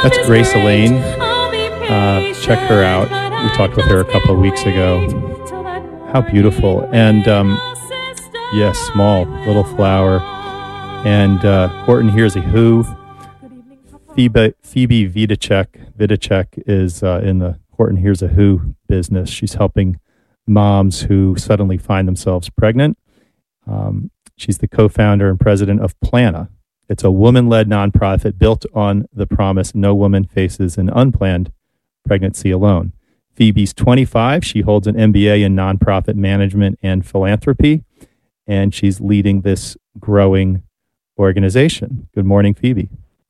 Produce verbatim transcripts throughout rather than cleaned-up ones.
That's Grace Elaine. Uh, check her out. We talked with her a couple of weeks ago. How beautiful. And um, yes, Small, Little Flower. And uh, Horton Hears a Who. Phoebe, Phoebe Vidacek, Vidacek is uh, in the Horton Hears a Who business. She's helping moms who suddenly find themselves pregnant. Um, she's the co-founder and president of Plana. It's a woman-led nonprofit built on the promise no woman faces an unplanned pregnancy alone. Phoebe's twenty-five. She holds an M B A in nonprofit management and philanthropy, and she's leading this growing organization. Good morning, Phoebe.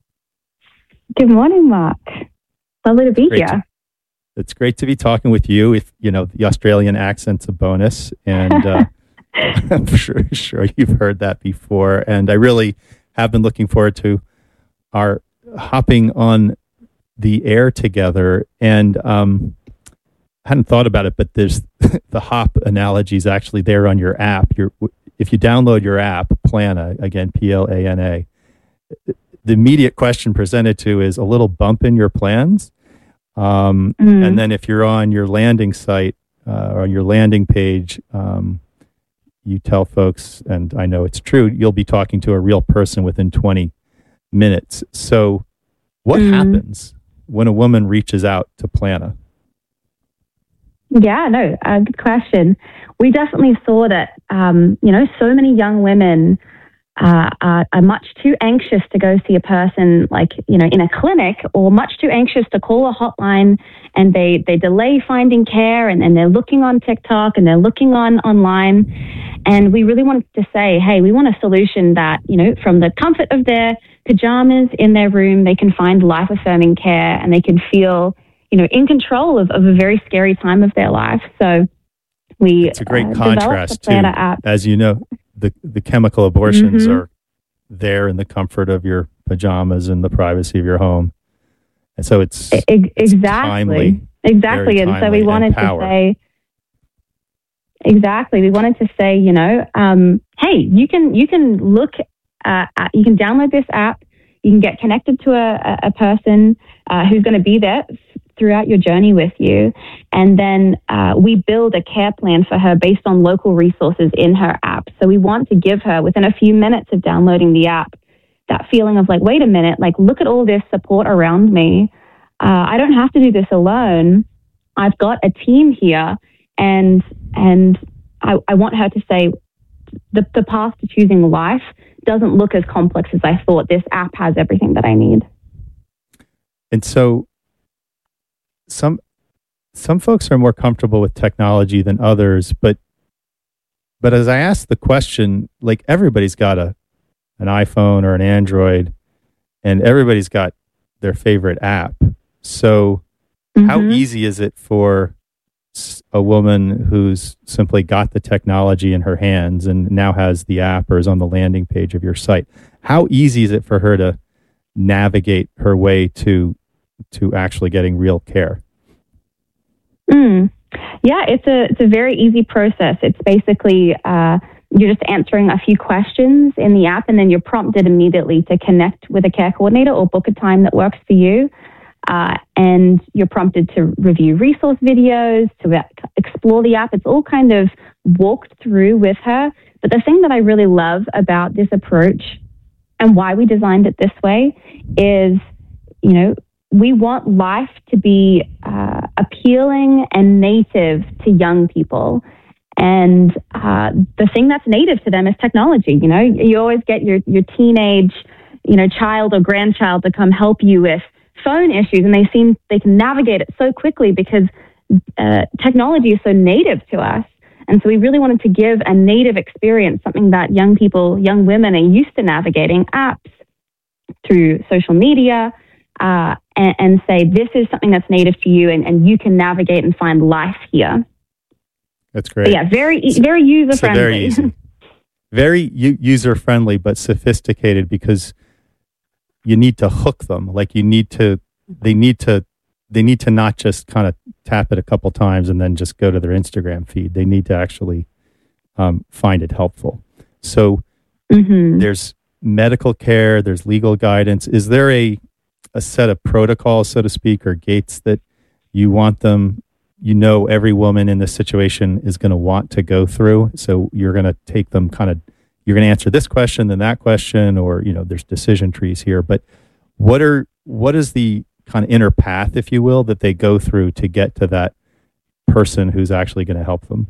Good morning, Mark. Lovely to be Great here. To, it's great to be talking with you. If you know the Australian accent's a bonus, and uh, I'm sure, sure you've heard that before. And I really have been looking forward to our hopping on the air together. And um, I hadn't thought about it, but there's the hop analogy is actually there on your app. Your if you download your app, Plana, again, P L A N A, the immediate question presented to is a little bump in your plans. Um, mm. And then if you're on your landing site uh, or on your landing page, um, you tell folks, and I know it's true, you'll be talking to a real person within twenty minutes. So what mm. happens when a woman reaches out to Plana? Yeah, no, uh, good question. We definitely saw that, um, you know, so many young women uh, are, are much too anxious to go see a person like, you know, in a clinic, or much too anxious to call a hotline, and they, they delay finding care, and, and they're looking on TikTok and they're looking on online. And we really wanted to say, hey, we want a solution that, you know, from the comfort of their pajamas in their room, they can find life-affirming care and they can feel, you know, in control of, of a very scary time of their life. So we It's a great uh, contrast to, app. As you know, the, the chemical abortions mm-hmm. are there in the comfort of your pajamas and the privacy of your home. And so it's, e- it's exactly, timely, exactly. And so we wanted to say, exactly, we wanted to say, you know, um, hey, you can, you can look uh, at, you can download this app, you can get connected to a, a person uh, who's going to be there throughout your journey with you. And then uh, we build a care plan for her based on local resources in her app. So we want to give her, within a few minutes of downloading the app, that feeling of like, wait a minute, like, look at all this support around me. Uh, I don't have to do this alone. I've got a team here. And and I, I want her to say, the, the path to choosing life doesn't look as complex as I thought. This app has everything that I need. And so some some folks are more comfortable with technology than others, but but as I asked the question, like, everybody's got a an iPhone or an Android, and everybody's got their favorite app. So mm-hmm. how easy is it for a woman who's simply got the technology in her hands and now has the app or is on the landing page of your site? How easy is it for her to navigate her way to to actually getting real care? Mm. Yeah, it's a it's a very easy process. It's basically uh, you're just answering a few questions in the app, and then you're prompted immediately to connect with a care coordinator or book a time that works for you. Uh, and you're prompted to review resource videos, to explore the app. It's all kind of walked through with her. But the thing that I really love about this approach and why we designed it this way is, you know, we want life to be uh, appealing and native to young people. And uh, the thing that's native to them is technology. You know, you always get your, your teenage, you know, child or grandchild to come help you with phone issues, and they seem they can navigate it so quickly because uh, technology is so native to us. And so we really wanted to give a native experience, something that young people, young women are used to navigating, apps through social media, uh, and, and say, this is something that's native to you, and, and you can navigate and find life here. That's great. But yeah, very, very user-friendly. So very easy. Very u- user-friendly, but sophisticated, because you need to hook them. Like you need to, they need to, they need to not just kind of tap it a couple times and then just go to their Instagram feed. They need to actually um, find it helpful. So mm-hmm. there's medical care, there's legal guidance. Is there a a set of protocols, so to speak, or gates that you want them, you know, every woman in this situation is going to want to go through. So you're going to take them kind of, you're going to answer this question, then that question, or, you know, there's decision trees here. But what are, what is the kind of inner path, if you will, that they go through to get to that person who's actually going to help them?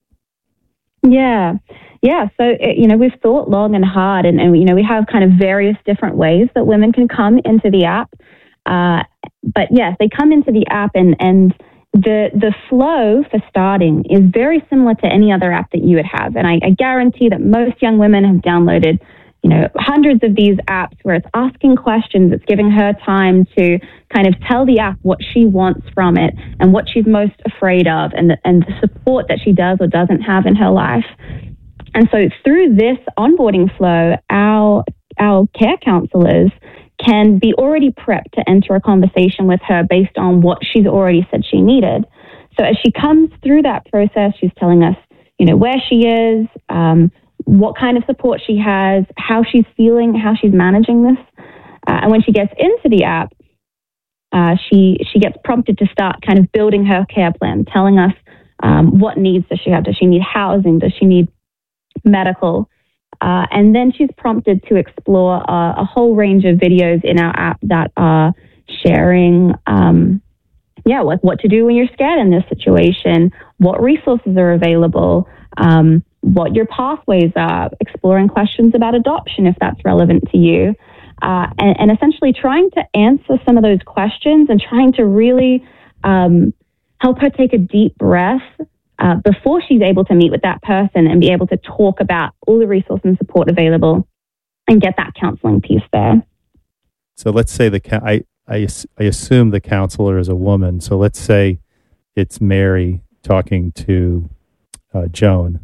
Yeah. Yeah. So, it, you know, we've thought long and hard, and, and, you know, we have kind of various different ways that women can come into the app. Uh, but yes, they come into the app, and, and the, the flow for starting is very similar to any other app that you would have. And I, I guarantee that most young women have downloaded, you know, hundreds of these apps where it's asking questions. It's giving her time to kind of tell the app what she wants from it and what she's most afraid of, and the, and the support that she does or doesn't have in her life. And so through this onboarding flow, our our care counselors can be already prepped to enter a conversation with her based on what she's already said she needed. So as she comes through that process, she's telling us, you know, where she is, um, what kind of support she has, how she's feeling, how she's managing this. Uh, and when she gets into the app, uh, she she gets prompted to start kind of building her care plan, telling us um, what needs does she have. Does she need housing? Does she need medical? Uh, and then she's prompted to explore uh, a whole range of videos in our app that are sharing, um, yeah, like what to do when you're scared in this situation, what resources are available, um, what your pathways are, exploring questions about adoption if that's relevant to you, uh, and, and essentially trying to answer some of those questions and trying to really um, help her take a deep breath uh, before she's able to meet with that person and be able to talk about all the resources and support available and get that counseling piece there. So let's say the I, I, I assume the counselor is a woman. So let's say it's Mary talking to uh, Joan.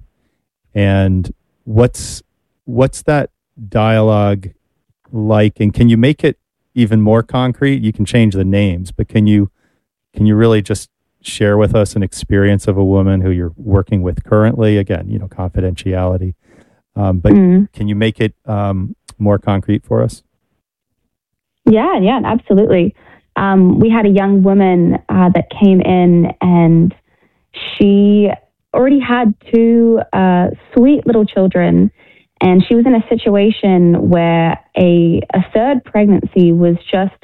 And what's what's that dialogue like? And can you make it even more concrete? You can change the names, but can you can you really just share with us an experience of a woman who you're working with currently? Again, you know, confidentiality. Um, but mm. can you make it um, more concrete for us? Yeah, yeah, absolutely. Um, we had a young woman uh, that came in, and she already had two uh, sweet little children, and she was in a situation where a, a third pregnancy was just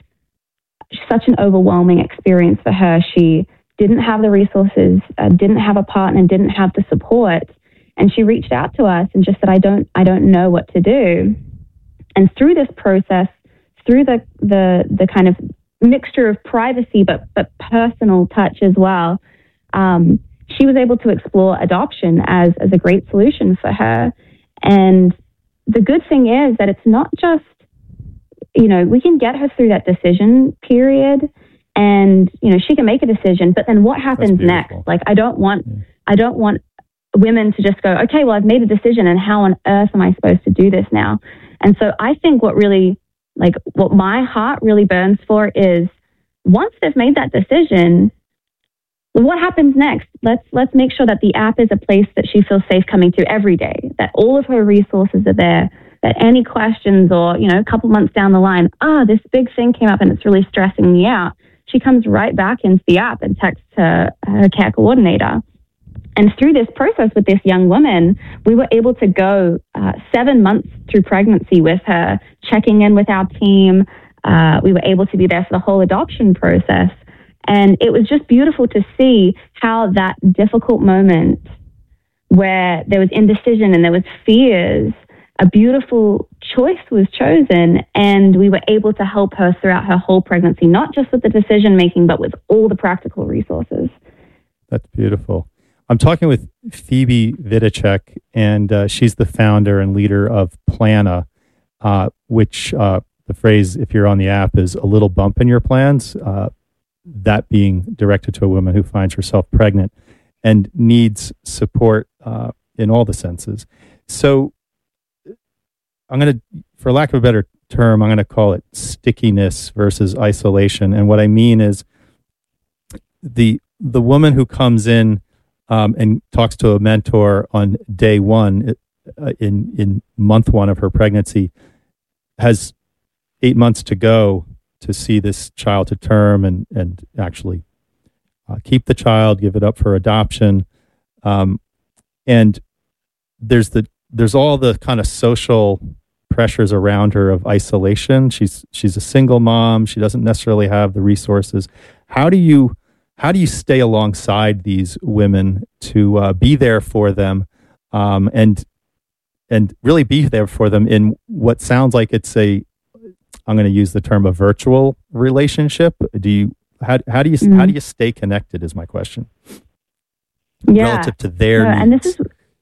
such an overwhelming experience for her. She didn't have the resources, uh, didn't have a partner, didn't have the support, and she reached out to us and just said, I don't, I don't know what to do. And through this process, through the, the, the kind of mixture of privacy, but, but personal touch as well, um, she was able to explore adoption as, as a great solution for her. And the good thing is that it's not just, you know, we can get her through that decision period, and, you know, she can make a decision, but then what happens next? Like, I don't want, yeah. I don't want women to just go, okay, well, I've made a decision, and how on earth am I supposed to do this now? And so I think what really, like, what my heart really burns for is once they've made that decision, what happens next? Let's let's make sure that the app is a place that she feels safe coming to every day, that all of her resources are there, that any questions or, you know, a couple months down the line, ah, oh, this big thing came up and it's really stressing me out. She comes right back into the app and texts her, her care coordinator. And through this process with this young woman, we were able to go uh, seven months through pregnancy with her, checking in with our team. Uh, we were able to be there for the whole adoption process. And it was just beautiful to see how that difficult moment where there was indecision and there was fears, a beautiful choice was chosen, and we were able to help her throughout her whole pregnancy, not just with the decision making, but with all the practical resources. That's beautiful. I'm talking with Phoebe Vidacek, and uh, she's the founder and leader of Plana, uh, which uh, the phrase, if you're on the app, is a little bump in your plans, uh, that being directed to a woman who finds herself pregnant and needs support uh, in all the senses. So I'm going to, for lack of a better term, I'm going to call it stickiness versus isolation. And what I mean is the the woman who comes in um, and talks to a mentor on day one, uh, in in month one of her pregnancy, has eight months to go to see this child to term and and actually uh, keep the child, give it up for adoption, um, and there's the there's all the kind of social pressures around her of isolation. She's she's a single mom. She doesn't necessarily have the resources. How do you how do you stay alongside these women to uh, be there for them, um, and and really be there for them in what sounds like it's a I'm going to use the term a virtual relationship. Do you how how do you mm-hmm. how do you stay connected? Is my question. Yeah, relative to their no, needs. And this is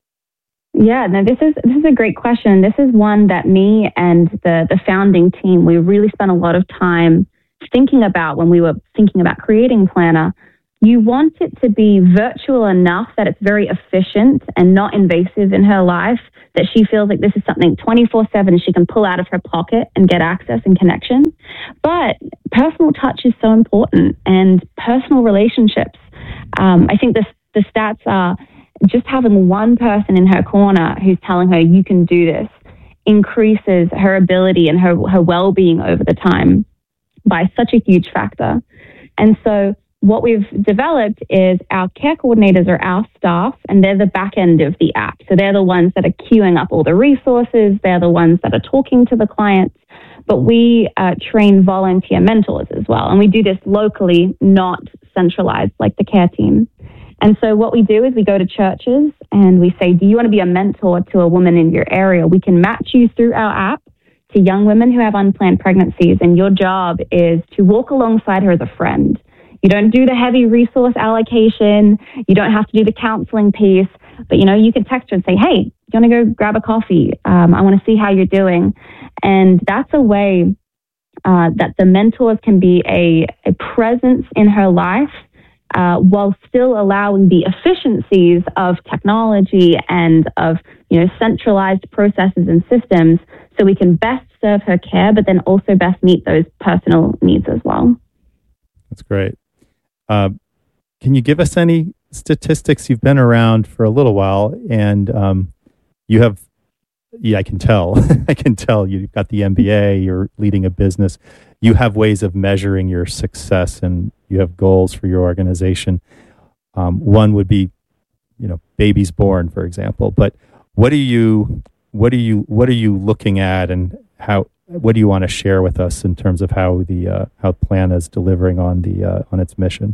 yeah, no, this is this is a great question. This is one that me and the the founding team, we really spent a lot of time thinking about when we were thinking about creating Planner. You want it to be virtual enough that it's very efficient and not invasive in her life, that she feels like this is something twenty-four seven she can pull out of her pocket and get access and connection. But personal touch is so important, and personal relationships. Um, I think the, the stats are just having one person in her corner who's telling her you can do this increases her ability and her, her well-being over the time by such a huge factor. And so what we've developed is our care coordinators are our staff, and they're the back end of the app. So they're the ones that are queuing up all the resources. They're the ones that are talking to the clients. But we uh, train volunteer mentors as well. And we do this locally, not centralized like the care team. And so what we do is we go to churches and we say, do you want to be a mentor to a woman in your area? We can match you through our app to young women who have unplanned pregnancies. And your job is to walk alongside her as a friend. You don't do the heavy resource allocation. You don't have to do the counseling piece. But, you know, you can text her and say, hey, you want to go grab a coffee? Um, I want to see how you're doing. And that's a way uh, that the mentors can be a, a presence in her life uh, while still allowing the efficiencies of technology and of, you know, centralized processes and systems so we can best serve her care, but then also best meet those personal needs as well. That's great. Uh, can you give us any statistics? You've been around for a little while, and um, you have, yeah, I can tell. I can tell you've got the M B A, you're leading a business. You have ways of measuring your success, and you have goals for your organization. Um, one would be, you know, babies born, for example. But what are you, what are you, what are you looking at, and how? What do you want to share with us in terms of how the uh, how Planner is delivering on the uh, on its mission?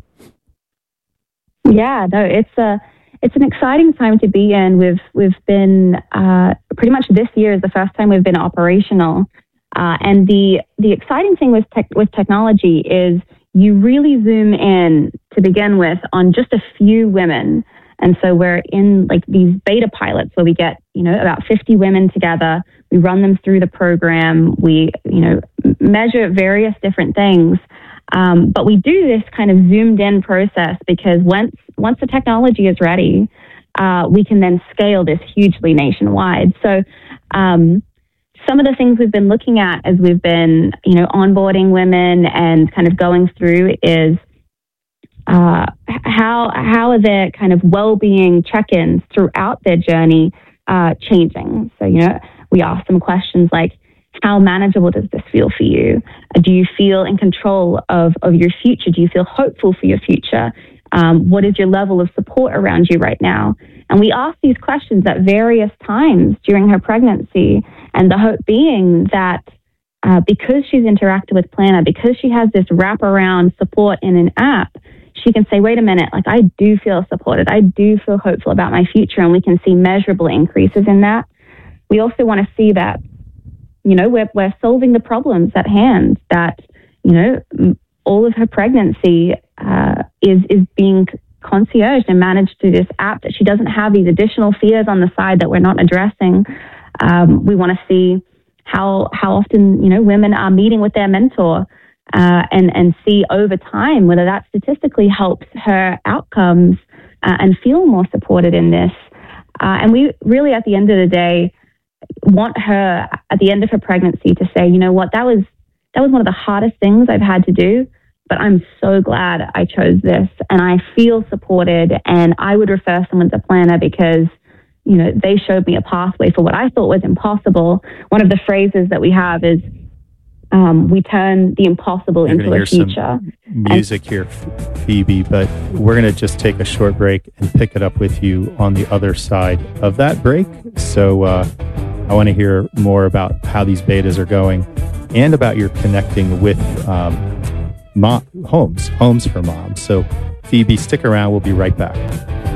Yeah, no, it's a it's an exciting time to be in. We've we've been uh, pretty much this year is the first time we've been operational, uh, and the the exciting thing with tech, with technology is you really zoom in to begin with on just a few women. And so we're in like these beta pilots where we get, you know, about fifty women together. We run them through the program. We, you know, measure various different things. Um, but we do this kind of zoomed in process because once once the technology is ready, uh, we can then scale this hugely nationwide. So um, some of the things we've been looking at as we've been, you know, onboarding women and kind of going through is Uh, how how are their kind of well-being check-ins throughout their journey uh, changing? So, you know, we ask them questions like, how manageable does this feel for you? Do you feel in control of, of your future? Do you feel hopeful for your future? Um, what is your level of support around you right now? And we ask these questions at various times during her pregnancy, and the hope being that uh, because she's interacted with Planner, because she has this wraparound support in an app, she can say, wait a minute, like I do feel supported. I do feel hopeful about my future. And we can see measurable increases in that. We also want to see that, you know, we're, we're solving the problems at hand, that, you know, all of her pregnancy uh, is, is being concierged and managed through this app, that she doesn't have these additional fears on the side that we're not addressing. Um, we want to see how, how often, you know, women are meeting with their mentor. Uh, and, and see over time whether that statistically helps her outcomes uh, and feel more supported in this. Uh, and we really, at the end of the day, want her at the end of her pregnancy to say, you know what, that was that was one of the hardest things I've had to do, but I'm so glad I chose this, and I feel supported, and I would refer someone to Planner because, you know, they showed me a pathway for what I thought was impossible. One of the phrases that we have is, um, we turn the impossible You're into a future. Music here, Phoebe, but we're going to just take a short break and pick it up with you on the other side of that break. So uh, I want to hear more about how these betas are going and about your connecting with um, mom, homes, homes for moms. So Phoebe, stick around. We'll be right back.